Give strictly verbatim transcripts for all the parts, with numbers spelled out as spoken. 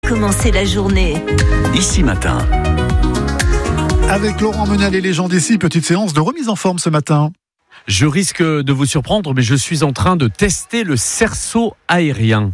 commencer la journée. Ici Matin. Avec Laurent Menal et les gens d'ici, petite séance de remise en forme ce matin. Je risque de vous surprendre, mais je suis en train de tester le cerceau aérien.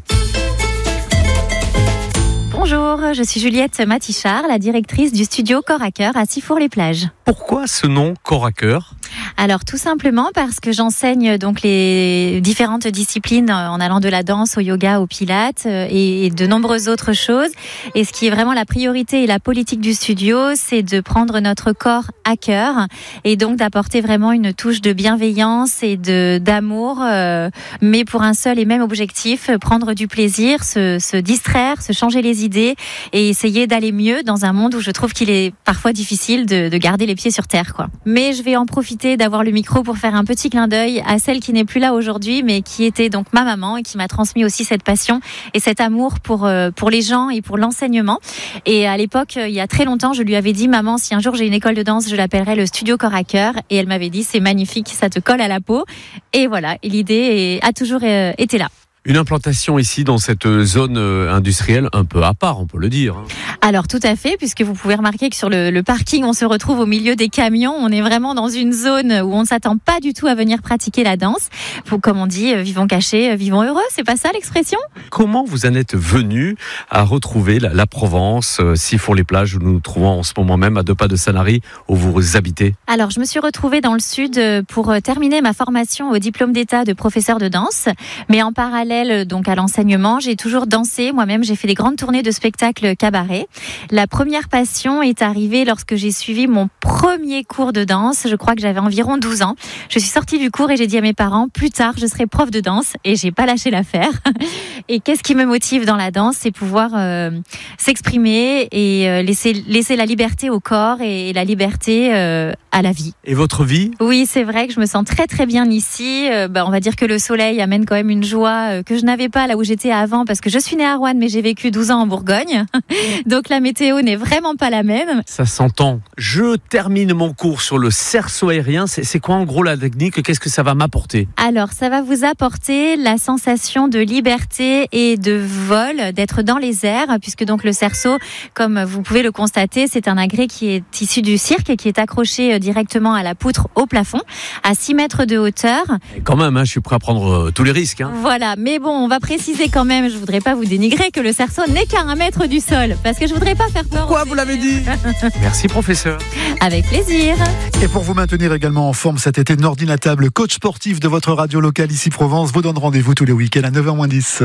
Bonjour, je suis Juliette Matichard, la directrice du studio Corps à Cœur à Sifour-les-Plages. Pourquoi ce nom Corps à Cœur ? Alors tout simplement parce que j'enseigne donc les différentes disciplines en allant de la danse au yoga, au pilates et de nombreuses autres choses. Et ce qui est vraiment la priorité et la politique du studio, c'est de prendre notre corps à cœur et donc d'apporter vraiment une touche de bienveillance et de d'amour, euh, mais pour un seul et même objectif, prendre du plaisir, se, se distraire, se changer les idées et essayer d'aller mieux dans un monde où je trouve qu'il est parfois difficile de, de garder les pieds sur terre, quoi. Mais je vais en profiter d'avoir le micro pour faire un petit clin d'œil à celle qui n'est plus là aujourd'hui, mais qui était donc ma maman et qui m'a transmis aussi cette passion et cet amour pour, euh, pour les gens et pour l'enseignement. Et à l'époque, il y a très longtemps, je lui avais dit, maman, si un jour j'ai une école de danse, je l'appellerai le studio Corps à Cœur. Et elle m'avait dit, c'est magnifique, ça te colle à la peau. Et voilà, et l'idée a toujours euh, été là. Une implantation ici dans cette zone industrielle un peu à part, on peut le dire. Alors tout à fait, puisque vous pouvez remarquer que sur le, le parking, on se retrouve au milieu des camions. On est vraiment dans une zone où on ne s'attend pas du tout à venir pratiquer la danse. Pour, comme on dit, vivons cachés, vivons heureux, c'est pas ça l'expression ? Comment vous en êtes venu à retrouver la, la Provence, euh, Sifour-les-Plages, où nous nous trouvons en ce moment même à deux pas de Sanary, où vous habitez ? Alors je me suis retrouvée dans le sud pour terminer ma formation au diplôme d'état de professeur de danse, mais en parallèle donc à l'enseignement, j'ai toujours dansé. Moi-même, j'ai fait des grandes tournées de spectacles cabaret. La première passion est arrivée lorsque j'ai suivi mon premier cours de danse. Je crois que j'avais environ douze ans. Je suis sortie du cours et j'ai dit à mes parents, plus tard, je serai prof de danse, et j'ai pas lâché l'affaire. Et qu'est-ce qui me motive dans la danse ? C'est pouvoir euh, s'exprimer et euh, laisser, laisser la liberté au corps et la liberté euh, à la vie. Et votre vie ? Oui, c'est vrai que je me sens très très bien ici. Euh, bah, on va dire que le soleil amène quand même une joie euh, que je n'avais pas là où j'étais avant, parce que je suis née à Roanne, mais j'ai vécu douze ans en Bourgogne. Donc la météo n'est vraiment pas la même. Ça s'entend. Je termine mon cours sur le cerceau aérien. C'est, c'est quoi en gros la technique ? Qu'est-ce que ça va m'apporter ? Alors, ça va vous apporter la sensation de liberté et de vol, d'être dans les airs, puisque donc le cerceau, comme vous pouvez le constater, c'est un agrès qui est issu du cirque et qui est accroché directement à la poutre au plafond, à six mètres de hauteur. Et quand même, hein, je suis prêt à prendre euh, tous les risques. Hein. Voilà, mais bon, on va préciser quand même, je voudrais pas vous dénigrer, que le cerceau n'est qu'à un mètre du sol, parce que je voudrais pas faire peur. Pourquoi vous l'avez dit ? Merci professeur. Avec plaisir. Et pour vous maintenir également en forme cet été, Nordinatable, coach sportif de votre radio locale ici Provence, vous donne rendez-vous tous les week-ends à neuf heures moins dix.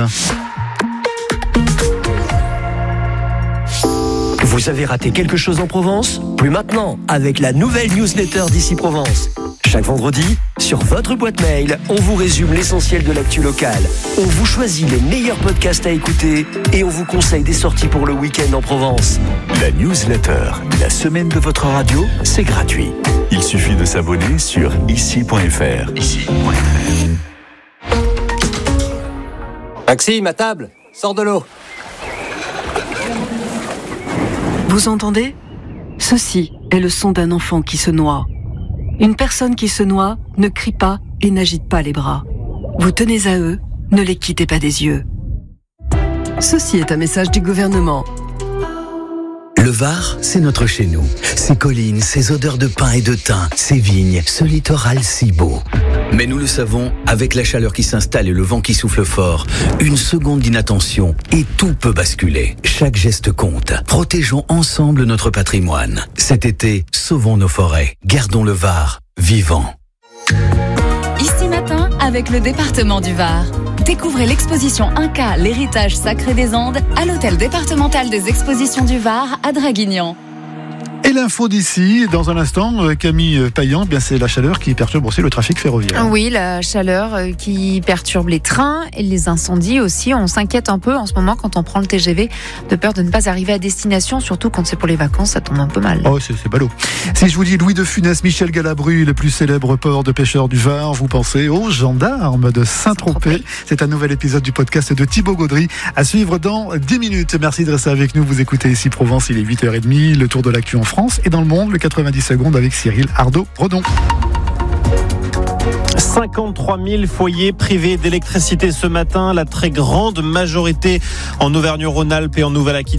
Vous avez raté quelque chose en Provence ? Plus maintenant, avec la nouvelle newsletter d'ici Provence. Chaque vendredi, sur votre boîte mail, on vous résume l'essentiel de l'actu locale. On vous choisit les meilleurs podcasts à écouter et on vous conseille des sorties pour le week-end en Provence. La newsletter, la semaine de votre radio, c'est gratuit. Il suffit de s'abonner sur ici point f r. Ici point f r. Maxime, à table, sors de l'eau. Vous entendez ? Ceci est le son d'un enfant qui se noie. Une personne qui se noie ne crie pas et n'agite pas les bras. Vous tenez à eux, ne les quittez pas des yeux. Ceci est un message du gouvernement. Le Var, c'est notre chez nous. Ces collines, ces odeurs de pin et de thym, ces vignes, ce littoral si beau. Mais nous le savons, avec la chaleur qui s'installe et le vent qui souffle fort, une seconde d'inattention et tout peut basculer. Chaque geste compte. Protégeons ensemble notre patrimoine. Cet été, sauvons nos forêts. Gardons le Var vivant. Ici Matin, avec le département du Var. Découvrez l'exposition Inca, l'héritage sacré des Andes, à l'hôtel départemental des expositions du Var à Draguignan. Et l'info d'ici, dans un instant, Camille Payan, bien c'est la chaleur qui perturbe aussi le trafic ferroviaire. Oui, la chaleur qui perturbe les trains et les incendies aussi. On s'inquiète un peu en ce moment quand on prend le T G V, de peur de ne pas arriver à destination, surtout quand c'est pour les vacances, ça tombe un peu mal. Oh, c'est, c'est ballot. Si je vous dis Louis de Funès, Michel Galabru, le plus célèbre port de pêcheurs du Var, vous pensez aux gendarmes de Saint-Tropez. Saint-Tropez. C'est un nouvel épisode du podcast de Thibaut Gaudry à suivre dans dix minutes. Merci de rester avec nous. Vous écoutez ici Provence, il est huit heures trente, le tour de l'actu en France et dans le monde, le quatre-vingt-dix secondes avec Cyril Ardo-Redon. cinquante-trois mille foyers privés d'électricité ce matin, la très grande majorité en Auvergne-Rhône-Alpes et en Nouvelle-Aquitaine.